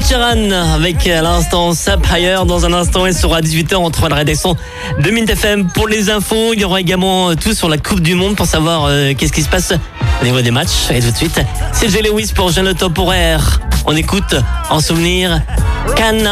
Sheeran avec à l'instant Sapphire. Dans un instant, il sera à 18h. On retrouvera la rédaction de Mint FM pour les infos. Il y aura également tout sur la Coupe du Monde pour savoir qu'est-ce qui se passe au niveau des matchs. Et tout de suite, c'est J. Lewis pour Jeanne Le Top Horaire. On écoute en souvenir Cannes.